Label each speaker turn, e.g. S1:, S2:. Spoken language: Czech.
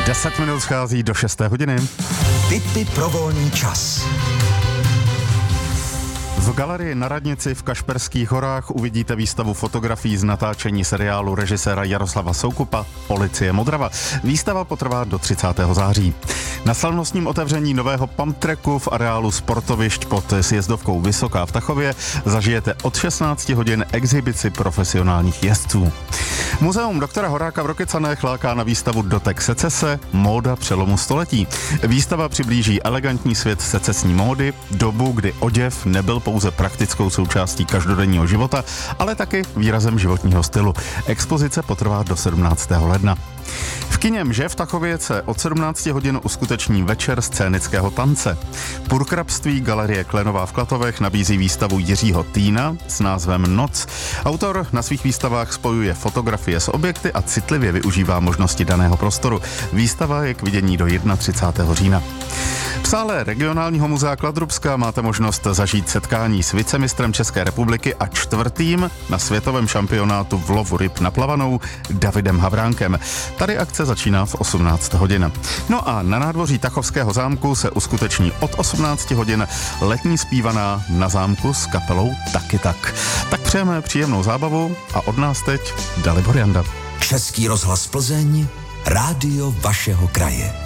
S1: 10 minut schází do 6. hodiny.
S2: Tipy pro volný čas.
S1: V galerii na Radnici v Kašperských horách uvidíte výstavu fotografií z natáčení seriálu režiséra Jaroslava Soukupa Policie Modrava. Výstava potrvá do 30. září. Na slavnostním otevření nového pump tracku v areálu sportovišť pod sjezdovkou Vysoká v Tachově zažijete od 16 hodin exhibici profesionálních jezdců. Muzeum doktora Horáka v Rokycanech láká na výstavu Dotek secese, móda přelomu století. Výstava přiblíží elegantní svět secesní módy, dobu, kdy oděv nebyl pouze praktickou součástí každodenního života, ale taky výrazem životního stylu. Expozice potrvá do 17. ledna. V kině Mže v Tachově se od 17 hodin uskuteční večer scénického tance. Purkrabství Galerie Klenová v Klatovech nabízí výstavu Jiřího Týna s názvem Noc. Autor na svých výstavách spojuje fotografie s objekty a citlivě využívá možnosti daného prostoru. Výstava je k vidění do 31. října. V sále regionálního muzea Kladrubska máte možnost zažít setkání s vicemistrem České republiky a čtvrtým na světovém šampionátu v lovu ryb na plavanou Davidem Havránkem. Tady akce začíná v 18 hodin. No a na nádvoří Tachovského zámku se uskuteční od 18 hodin letní zpívaná na zámku s kapelou Taky tak. Tak přejeme příjemnou zábavu a od nás teď Dalibor Janda.
S2: Český rozhlas Plzeň, rádio vašeho kraje.